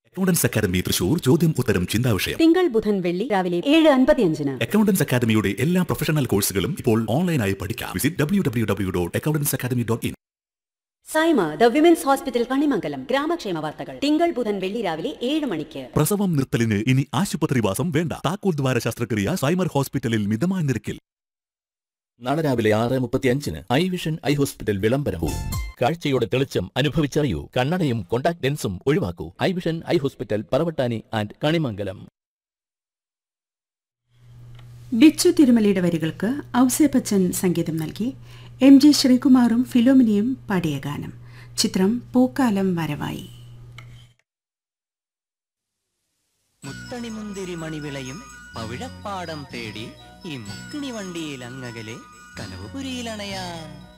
Accountants academy Thrissur ചോദ്യം ഉത്തരം ചിന്താവിഷയം തിങ്കൾ ബുധൻ വെള്ളി രാവിലെ 7:55. അക്കൗണ്ടൻസ് അക്കാദമിയുടെ എല്ലാ പ്രൊഫഷണൽ കോഴ്സുകളും ഇപ്പോൾ ഓൺലൈനായി പഠിക്കാം. Visit www.accountanceacademy.in. Saima the women's hospital Kanimangalam ഗ്രാമക്ഷേമ വാർത്തകൾ തിങ്കൾ ബുധൻ വെള്ളി രാവിലെ 7 മണിക്ക്. പ്രസവം നിർത്തലിന് ഇനി ആശുപത്രിവാസം വേണ്ട. താക്കോൽ ദ്വാര ശസ്ത്രക്രിയ സൈമർ ഹോസ്പിറ്റലിൽ മിതമായ നിരക്കിൽ. നാളെ രാവിലെ 6:35 ഐ വിഷൻ ഐ ഹോസ്പിറ്റൽ വിളംബരവും. കാഴ്ചയുടെ തെളിച്ചം അനുഭവിച്ചറിയൂ. കണ്ണടയും contact ലെൻസും ഒഴിവാക്കൂ. I vision eye hospital, Paravattani and Kanimangalam. Bichu തിരുമലയുടെ വരികൾക്ക് ഔസേപ്പച്ചൻ സംഗീതം നൽകി. MG ശ്രീകുമാറും ഫിലോമിനിയും പാടിയ ഗാനം. ചിത്രം പൂക്കാലം വരവായി. മുത്തണിമുന്തിരി മണിവിളയും പവിഴപ്പാടം തേടി ഈ മുക്കിണി വണ്ടിയിൽ അങ്ങകലെ കനവുപുരിയിലണയാ.